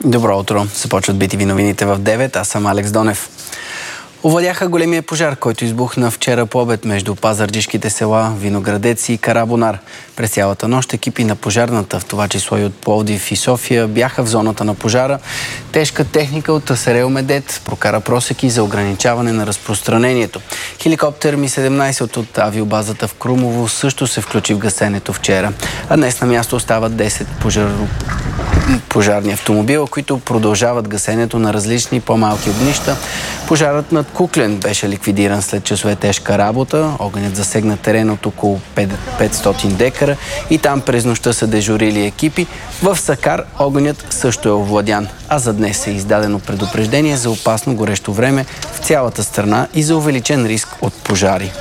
Добро утро. Започват BTV новините в 9. Аз съм Алекс Донев. Овладяха големия пожар, който избухна вчера по обед между пазарджишките села Виноградец и Карабонар. През цялата нощ екипи на пожарната, в това число и от Пловдив и София, бяха в зоната на пожара. Тежка техника от СРЛ Медет прокара просеки за ограничаване на разпространението. Хеликоптер Ми-17 от авиобазата в Крумово също се включи в гасенето вчера. А днес на място остават 10 пожарни автомобила, които продължават гасенето на различни по-малки огнища. Пожарът над Куклен беше ликвидиран след часове тежка работа. Огънят засегна терен от около 500 декара и там през нощта са дежурили екипи. В Сакар огънят също е овладян, а за днес е издадено предупреждение за опасно горещо време в цялата страна и за увеличен риск от пожари.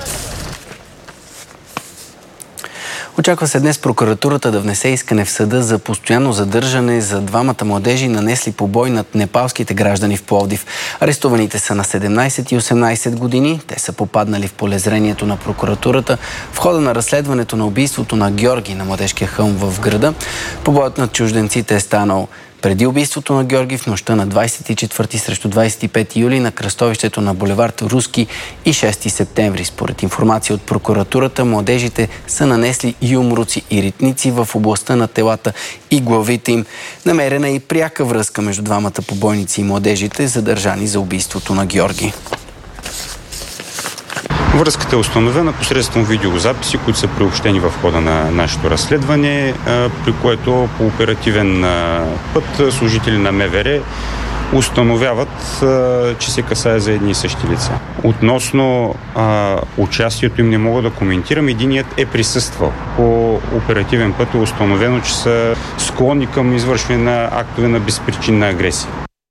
Очаква се днес прокуратурата да внесе искане в съда за постоянно задържане за двамата младежи, нанесли побой над непалските граждани в Пловдив. Арестуваните са на 17 и 18 години. Те са попаднали в полезрението на прокуратурата в хода на разследването на убийството на Георги на Младежкия хълм в града. Побоят над чужденците е станал преди убийството на Георги в нощта на 24 срещу 25 юли на кръстовището на булевард Руски и 6 септември. Според информация от прокуратурата, младежите са нанесли юмруци и ритници в областта на телата и главите им. Намерена е и пряка връзка между двамата побойници и младежите, задържани за убийството на Георги. Връзката е установена посредством видеозаписи, които са приобщени в хода на нашето разследване, при което по оперативен път служители на МВР установяват, че се касае за едни и същи лица. Относно участието им не мога да коментирам. Единият е присъствал. По оперативен път е установено, че са склонни към извършване на актове на безпричинна агресия.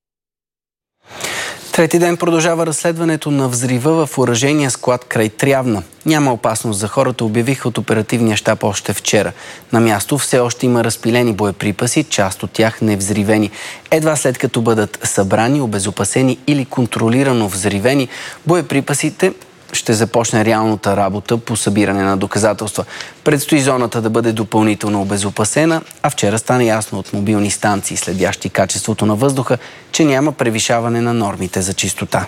Трети ден продължава разследването на взрива в оръжейния склад край Трявна. Няма опасност за хората, обявиха от оперативния щаб още вчера. На място все още има разпилени боеприпаси, част от тях невзривени. Едва след като бъдат събрани, обезопасени или контролирано взривени, боеприпасите ще започне реалната работа по събиране на доказателства. Предстои зоната да бъде допълнително обезопасена, а вчера стана ясно от мобилни станции, следящи качеството на въздуха, че няма превишаване на нормите за чистота.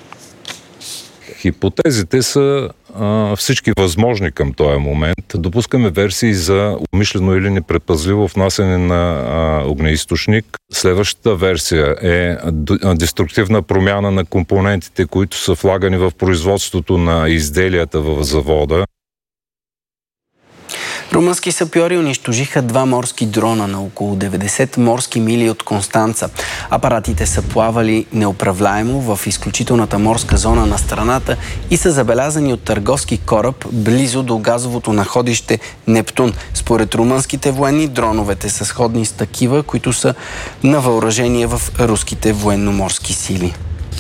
Хипотезите са всички възможни към този момент. Допускаме версии за умишлено или непредпазливо внасяне на огнеизточник. Следващата версия е деструктивна промяна на компонентите, които са влагани в производството на изделията в завода. Румънски сапьори унищожиха 2 морски дрона на около 90 морски мили от Констанца. Апаратите са плавали неуправляемо в изключителната морска зона на страната и са забелязани от търговски кораб близо до газовото находище Нептун. Според румънските военни, дроновете са сходни с такива, които са на въоръжение в руските военноморски сили.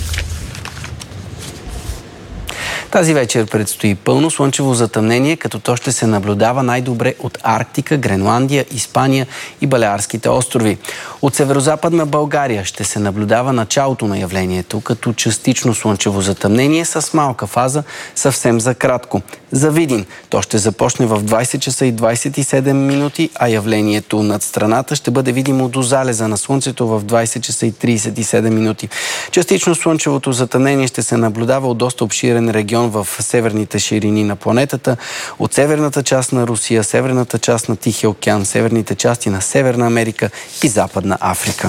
Тази вечер предстои пълно слънчево затъмнение, като то ще се наблюдава най-добре от Арктика, Гренландия, Испания и Балеарските острови. От северозападна България ще се наблюдава началото на явлението, като частично слънчево затъмнение с малка фаза съвсем за кратко. За Видин то ще започне в 20 часа и 27 минути, а явлението над страната ще бъде видимо до залеза на Слънцето в 20 часа и 37 минути. Частично слънчевото затъмнение ще се наблюдава от доста обширен регион в северните ширини на планетата, от северната част на Русия, северната част на Тихия океан, северните части на Северна Америка и Западна Африка.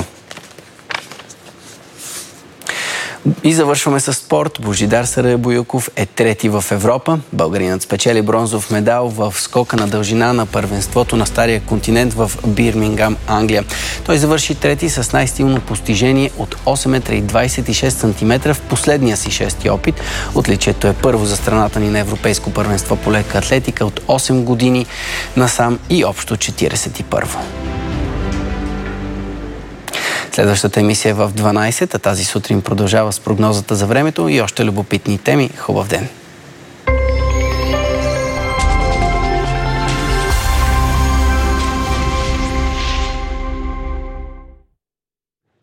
И завършваме с спорт. Божидар Сарайбоюков е трети в Европа. Българинът спечели бронзов медал в скока на дължина на първенството на Стария континент в Бирмингам, Англия. Той завърши трети с най-стилно постижение от 8,26 м в последния си шести опит. Отличието е първо за страната ни на европейско първенство по лека атлетика от 8 години насам и общо 41-во. Следващата емисия е в 12, а тази сутрин продължава с прогнозата за времето и още любопитни теми. Хубав ден!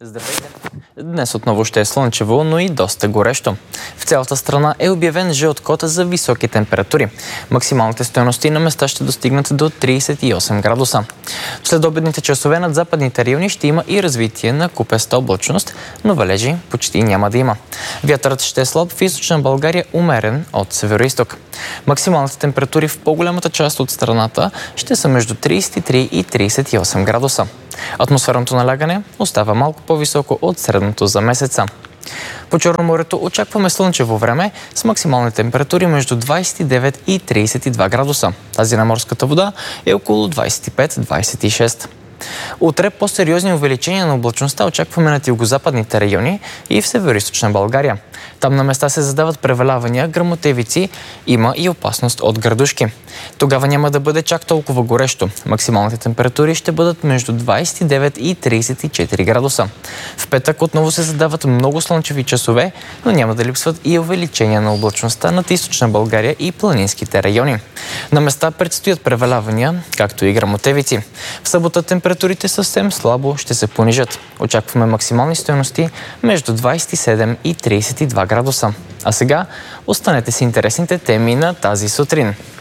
Здравейте! Днес отново ще е слънчево, но и доста горещо. В цялата страна е обявен жълт код за високи температури. Максималните стойности на места ще достигнат до 38 градуса. В следобедните часове над западните райони ще има и развитие на купеста облачност, но валежи почти няма да има. Вятърът ще е слаб в източна България, умерен от североизток. Максималните температури в по-голямата част от страната ще са между 33 и 38 градуса. Атмосферното налягане остава малко по-високо от средното за месеца. По Черноморието очакваме слънчево време с максимални температури между 29 и 32 градуса. Тази на морската вода е около 25-26. Утре по-сериозни увеличения на облачността очакваме над югозападните райони и в североизточна България. Там на места се задават превалявания, гръмотевици, има и опасност от градушки. Тогава няма да бъде чак толкова горещо. Максималните температури ще бъдат между 29 и 34 градуса. В петък отново се задават много слънчеви часове, но няма да липсват и увеличения на облачността над източна България и планинските райони. На места предстоят превалявания, както и гръмотевици. В събота температурите съвсем слабо ще се понижат. Очакваме максимални стойности между 27 и 32 градуса. А сега останете с интересните теми на тази сутрин.